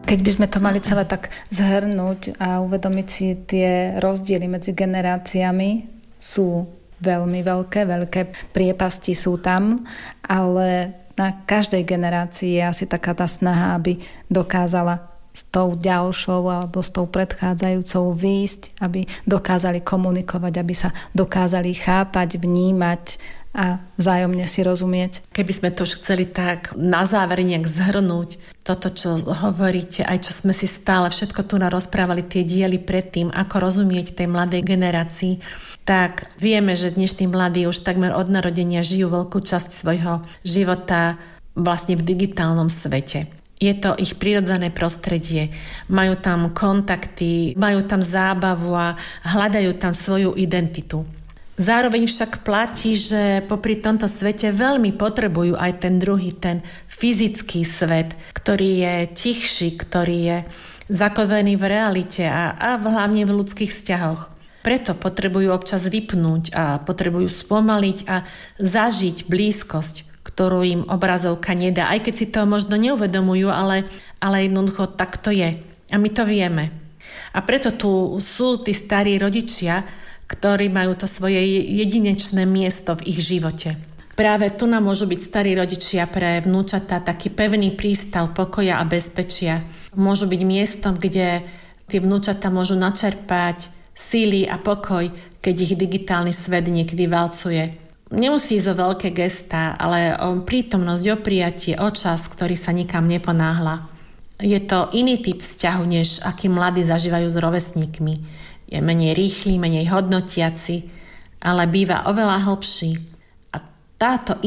Keď by sme to mali celé tak zhrnúť a uvedomiť si tie rozdiely medzi generáciami, sú veľmi veľké priepasti sú tam, ale na každej generácii je asi taká tá snaha, aby dokázala s tou ďalšou alebo s tou predchádzajúcou výjsť, aby dokázali komunikovať, aby sa dokázali chápať, vnímať a vzájomne si rozumieť. Keby sme to už chceli tak na záver nejak zhrnúť, toto, čo hovoríte, aj čo sme si stále všetko tu rozprávali, tie diely predtým, ako rozumieť tej mladej generácii, tak vieme, že dnešní mladí už takmer od narodenia žijú veľkú časť svojho života vlastne v digitálnom svete. Je to ich prirodzené prostredie, majú tam kontakty, majú tam zábavu a hľadajú tam svoju identitu. Zároveň však platí, že popri tomto svete veľmi potrebujú aj ten druhý, ten fyzický svet, ktorý je tichší, ktorý je zakotvený v realite a hlavne v ľudských vzťahoch. Preto potrebujú občas vypnúť a potrebujú spomaliť a zažiť blízkosť, ktorú im obrazovka nedá. Aj keď si to možno neuvedomujú, ale jednoducho tak to je. A my to vieme. A preto tu sú tí starí rodičia, ktorí majú to svoje jedinečné miesto v ich živote. Práve tu nám môžu byť starí rodičia pre vnúčatá taký pevný prístav pokoja a bezpečia. Môžu byť miestom, kde tie vnúčatá môžu načerpať síly a pokoj, keď ich digitálny svet niekedy valcuje. Nemusí ísť o veľké gestá, ale o prítomnosť, o prijatie, o čas, ktorý sa nikam neponáhla. Je to iný typ vzťahu, než aký mladí zažívajú s rovesníkmi. Je menej rýchly, menej hodnotiaci, ale býva oveľa hlbší. A táto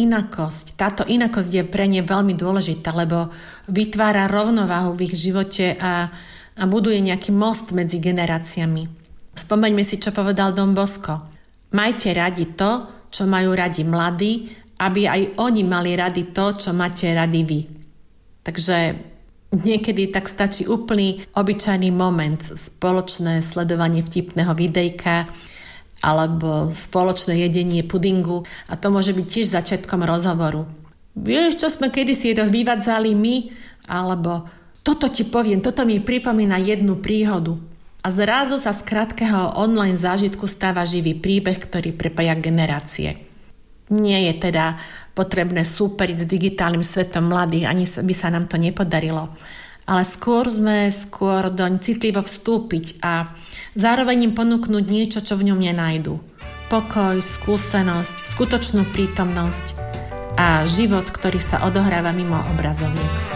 inakosť je pre ne veľmi dôležitá, lebo vytvára rovnováhu v ich živote a buduje nejaký most medzi generáciami. Spomeňme si, čo povedal Don Bosco. Majte radi to, čo majú radi mladí, aby aj oni mali radi to, čo máte radi vy. Takže niekedy tak stačí úplný obyčajný moment, spoločné sledovanie vtipného videjka alebo spoločné jedenie pudingu a to môže byť tiež začiatkom rozhovoru. Vieš, čo sme kedysi vyvádzali my? Alebo toto ti poviem, toto mi pripomína jednu príhodu. A zrazu sa z krátkeho online zážitku stáva živý príbeh, ktorý prepája generácie. Nie je teda potrebné súperiť s digitálnym svetom mladých, ani by sa nám to nepodarilo. Ale skôr doň citlivo vstúpiť a zároveň im ponúknuť niečo, čo v ňom nenájdu. Pokoj, skúsenosť, skutočnú prítomnosť a život, ktorý sa odohráva mimo obrazoviek.